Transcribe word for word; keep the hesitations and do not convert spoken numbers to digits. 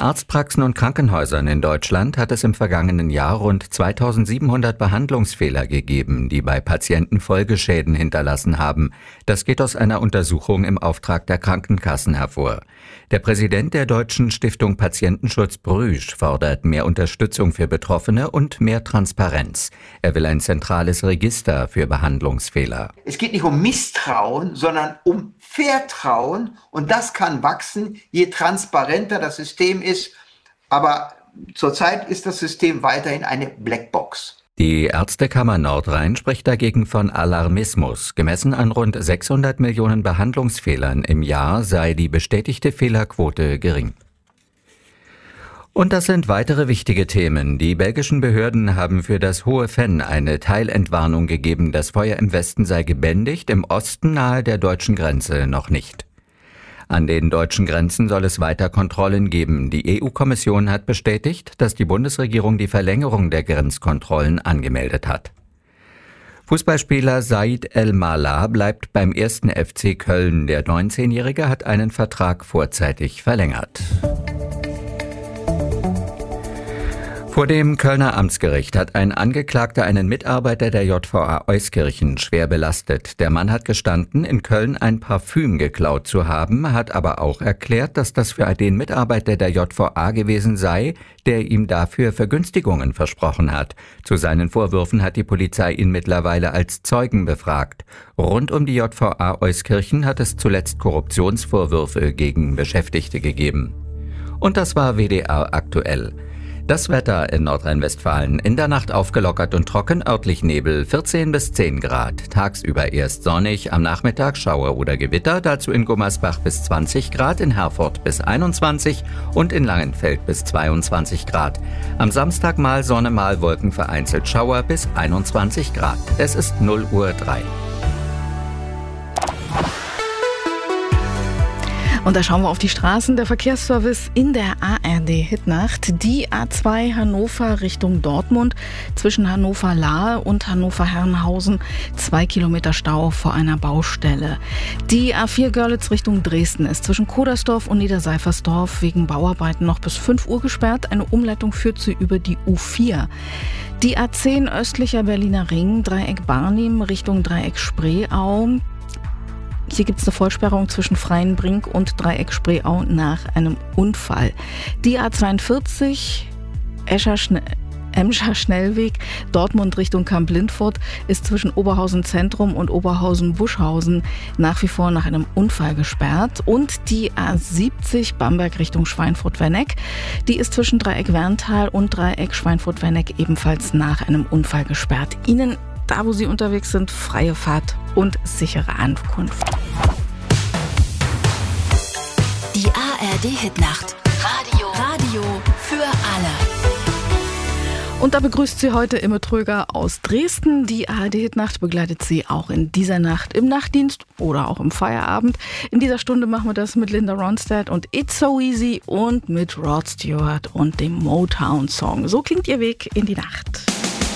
Arztpraxen und Krankenhäusern in Deutschland hat es im vergangenen Jahr rund zweitausendsiebenhundert Behandlungsfehler gegeben, die bei Patienten Folgeschäden hinterlassen haben. Das geht aus einer Untersuchung im Auftrag der Krankenkassen hervor. Der Präsident der Deutschen Stiftung Patientenschutz Brüsch fordert mehr Unterstützung für Betroffene und mehr Transparenz. Er will ein zentrales Register für Behandlungsfehler. Es geht nicht um Misstrauen, sondern um Vertrauen, und das kann wachsen, je transparenter das System ist. Aber zurzeit ist das System weiterhin eine Blackbox. Die Ärztekammer Nordrhein spricht dagegen von Alarmismus. Gemessen an rund sechshundert Millionen Behandlungsfehlern im Jahr sei die bestätigte Fehlerquote gering. Und das sind weitere wichtige Themen. Die belgischen Behörden haben für das Hohe Venn eine Teilentwarnung gegeben. Das Feuer im Westen sei gebändigt, im Osten nahe der deutschen Grenze noch nicht. An den deutschen Grenzen soll es weiter Kontrollen geben. Die E U-Kommission hat bestätigt, dass die Bundesregierung die Verlängerung der Grenzkontrollen angemeldet hat. Fußballspieler Said El-Mala bleibt beim ersten F C Köln. Der neunzehnjährige hat einen Vertrag vorzeitig verlängert. Vor dem Kölner Amtsgericht hat ein Angeklagter einen Mitarbeiter der J V A Euskirchen schwer belastet. Der Mann hat gestanden, in Köln ein Parfüm geklaut zu haben, hat aber auch erklärt, dass das für den Mitarbeiter der J V A gewesen sei, der ihm dafür Vergünstigungen versprochen hat. Zu seinen Vorwürfen hat die Polizei ihn mittlerweile als Zeugen befragt. Rund um die J V A Euskirchen hat es zuletzt Korruptionsvorwürfe gegen Beschäftigte gegeben. Und das war W D R aktuell. Das Wetter in Nordrhein-Westfalen: in der Nacht aufgelockert und trocken, örtlich Nebel, vierzehn bis zehn Grad. Tagsüber erst sonnig, am Nachmittag Schauer oder Gewitter, dazu in Gummersbach bis zwanzig Grad, in Herford bis einundzwanzig und in Langenfeld bis zweiundzwanzig Grad. Am Samstag mal Sonne, mal Wolken, vereinzelt Schauer bis einundzwanzig Grad. Es ist null Uhr drei. Und da schauen wir auf die Straßen. Der Verkehrsservice in der A R D-Hitnacht. Die A zwei Hannover Richtung Dortmund. Zwischen Hannover-Lahe und Hannover-Herrenhausen. Zwei Kilometer Stau vor einer Baustelle. Die A vier Görlitz Richtung Dresden ist zwischen Kodersdorf und Niederseifersdorf wegen Bauarbeiten noch bis fünf Uhr gesperrt. Eine Umleitung führt sie über die U vier. Die A zehn östlicher Berliner Ring. Dreieck Barnim Richtung Dreieck Spreeau. Hier gibt es eine Vollsperrung zwischen Freienbrink und Dreieck Spreeau nach einem Unfall. Die A zweiundvierzig Escher Schne- Emscher Schnellweg Dortmund Richtung Kamp-Lindfort ist zwischen Oberhausen Zentrum und Oberhausen Buschhausen nach wie vor nach einem Unfall gesperrt. Und die A siebzig Bamberg Richtung Schweinfurt-Werneck, die ist zwischen Dreieck Werntal und Dreieck Schweinfurt-Werneck ebenfalls nach einem Unfall gesperrt. Ihnen da, wo Sie unterwegs sind, freie Fahrt und sichere Ankunft. Die A R D-Hitnacht. Radio. Radio für alle. Und da begrüßt Sie heute Imme Tröger aus Dresden. Die A R D-Hitnacht begleitet Sie auch in dieser Nacht im Nachtdienst oder auch im Feierabend. In dieser Stunde machen wir das mit Linda Ronstadt und It's So Easy und mit Rod Stewart und dem Motown-Song. So klingt Ihr Weg in die Nacht.